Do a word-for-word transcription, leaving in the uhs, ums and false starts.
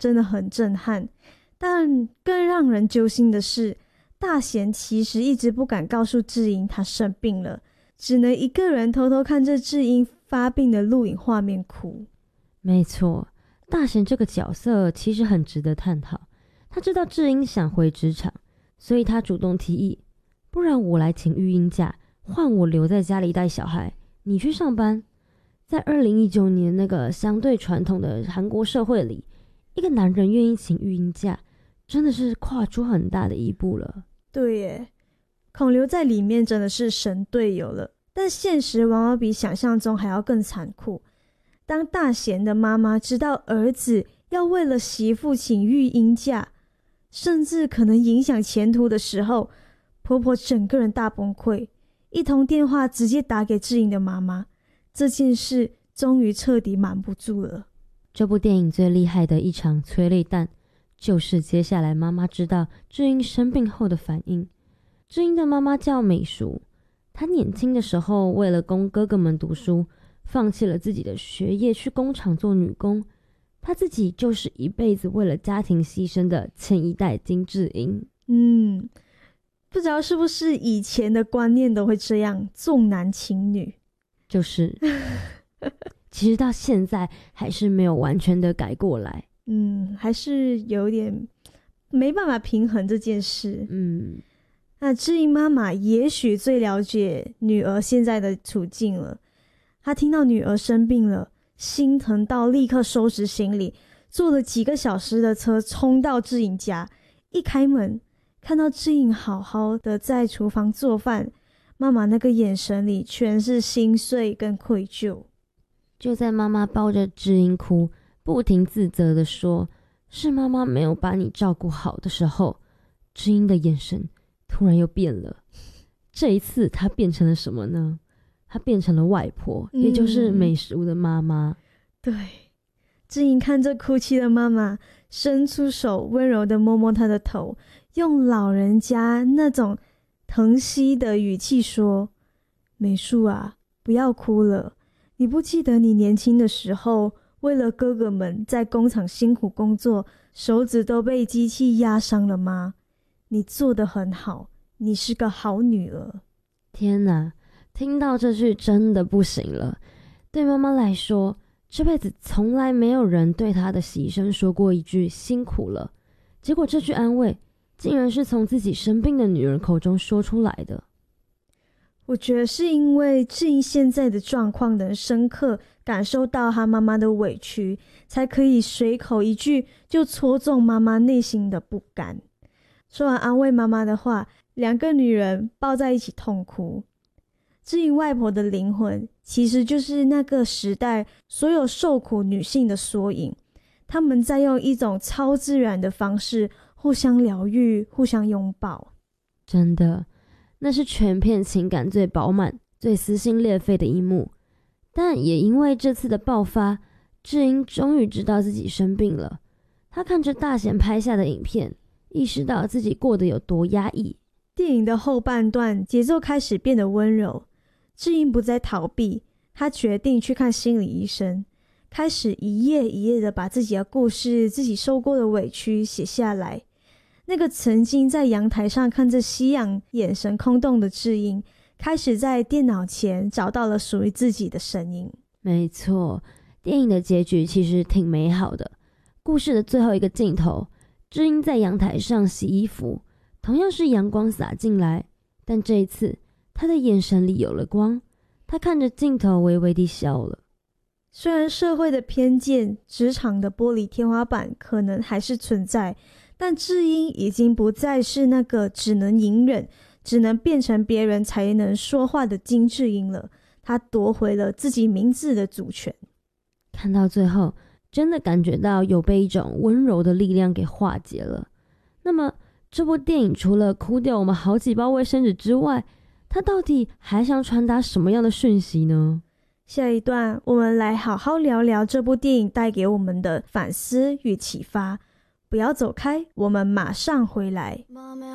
真的很震撼。但更让人揪心的是，大贤其实一直不敢告诉智英他生病了，只能一个人偷偷看着智英发病的录影画面哭。 没错，大贤这个角色其实很值得探讨。他知道智英想回职场，所以他主动提议，不然我来请育婴假，换我留在家里带小孩，你去上班。在二零一九年那个相对传统的韩国社会里，一个男人愿意请育婴假，真的是跨出很大的一步了。 对耶，孔刘在里面真的是神队友了，但现实往往比想象中还要更残酷。当大贤的妈妈知道儿子要为了媳妇请育婴假，甚至可能影响前途的时候，婆婆整个人大崩溃，一通电话直接打给智英的妈妈。这件事终于彻底瞒不住了。 这部电影最厉害的一场催泪弹，就是接下来妈妈知道智英生病后的反应。智英的妈妈叫美淑，她年轻的时候为了供哥哥们读书，放弃了自己的学业，去工厂做女工。她自己就是一辈子为了家庭牺牲的前一代金智英。 嗯，不知道是不是以前的观念都会这样，重男轻女。 就是其实到现在还是没有完全的改过来。 嗯，还是有点没办法平衡这件事。 嗯， 那智英妈妈也许最了解女儿现在的处境了。她听到女儿生病了，心疼到立刻收拾行李，坐了几个小时的车冲到智英家。一开门看到智英好好的在厨房做饭，妈妈那个眼神里全是心碎跟愧疚。 就在妈妈抱着智英哭，不停自责的说是妈妈没有把你照顾好的时候，智英的眼神突然又变了。这一次她变成了什么呢？她变成了外婆， 嗯、 也就是美淑的妈妈。 对，智英看着哭泣的妈妈，伸出手温柔的摸摸她的头，用老人家那种疼惜的语气说，美淑啊，不要哭了，你不记得你年轻的时候为了哥哥们在工厂辛苦工作，手指都被机器压伤了吗？你做得很好，你是个好女儿。 天哪，听到这句真的不行了。对妈妈来说，这辈子从来没有人对她的牺牲说过一句辛苦了，结果这句安慰竟然是从自己生病的女儿口中说出来的。 我觉得是因为智英现在的状况能深刻感受到她妈妈的委屈，才可以随口一句就戳中妈妈内心的不甘。说完安慰妈妈的话，两个女人抱在一起痛哭。智英外婆的灵魂其实就是那个时代所有受苦女性的缩影，她们在用一种超自然的方式互相疗愈，互相拥抱。 真的，那是全片情感最饱满、最撕心裂肺的一幕。但也因为这次的爆发，智英终于知道自己生病了。她看着大贤拍下的影片，意识到自己过得有多压抑。 电影的后半段节奏开始变得温柔，智英不再逃避，她决定去看心理医生，开始一页一页的把自己的故事、自己受过的委屈写下来。那个曾经在阳台上看着夕阳、眼神空洞的智英，开始在电脑前找到了属于自己的声音。 没错，电影的结局其实挺美好的。故事的最后一个镜头，智英在阳台上洗衣服，同样是阳光洒进来，但这一次她的眼神里有了光，她看着镜头微微地笑了。 虽然社会的偏见、职场的玻璃天花板可能还是存在，但智英已经不再是那个只能隐忍、只能变成别人才能说话的金智英了。她夺回了自己名字的主权。 看到最后，真的感觉到有被一种温柔的力量给化解了。那么这部电影除了哭掉我们好几包卫生纸之外，它到底还想传达什么样的讯息呢？ 下一段我们来好好聊聊这部电影带给我们的反思与启发。不要走开，我们马上回来。